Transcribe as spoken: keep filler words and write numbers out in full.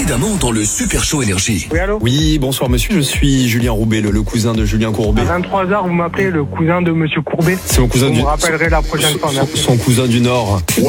évidemment dans le Super Show Énergie. Oui, allô? Oui, bonsoir monsieur, je suis Julien Roubaix, le, le cousin de Julien Courbet. À vingt-trois heures, vous m'appelez le cousin de Monsieur Courbet. C'est mon cousin Vous du... me rappellerez la prochaine fois. son, Merci. son cousin du Nord.